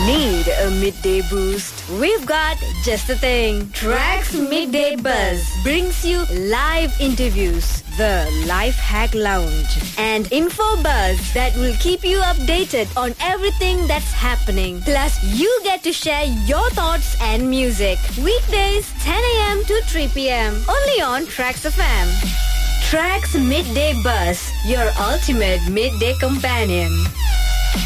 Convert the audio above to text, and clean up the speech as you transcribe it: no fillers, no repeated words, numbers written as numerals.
Need a midday boost? We've got just the thing. Tracks Midday Buzz brings you live interviews, the Life Hack Lounge, and info buzz that will keep you updated on everything that's happening. Plus, you get to share your thoughts and music. Weekdays, 10 a.m. to 3 p.m. Only on Tracks FM. Tracks Midday Buzz, your ultimate midday companion.